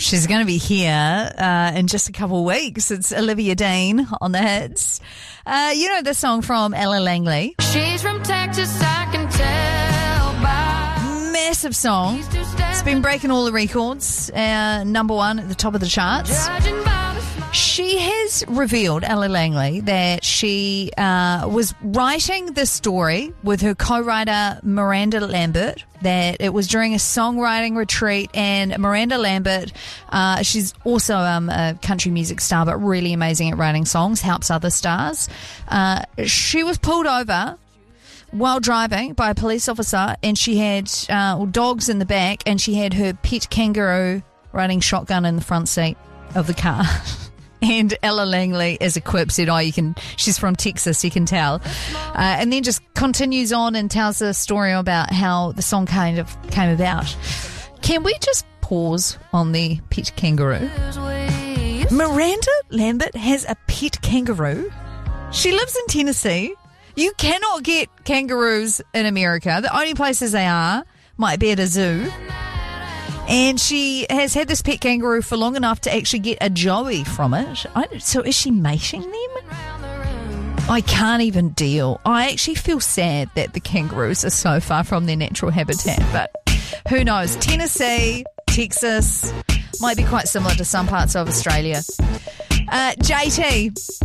She's going to be here in just a couple of weeks. It's Olivia Dean on the hits. You know this song from Ella Langley. She's from Texas, I can tell by. Massive song. It's been breaking all the records. Number one at the top of the charts. She has revealed, Ella Langley, that she was writing this story with her co-writer Miranda Lambert, that it was during a songwriting retreat, and Miranda Lambert, she's also a country music star but really amazing at writing songs, helps other stars. She was pulled over while driving by a police officer, and she had dogs in the back, and she had her pet kangaroo riding shotgun in the front seat of the car. And Ella Langley, as a quip, said, she's from Texas, you can tell. And then just continues on and tells the story about how the song kind of came about. Can we just pause on the pet kangaroo? Miranda Lambert has a pet kangaroo. She lives in Tennessee. You cannot get kangaroos in America. The only places they are might be at a zoo. And she has had this pet kangaroo for long enough to actually get a joey from it. So is she mating them? I can't even deal. I actually feel sad that the kangaroos are so far from their natural habitat. But who knows? Tennessee, Texas, might be quite similar to some parts of Australia. JT.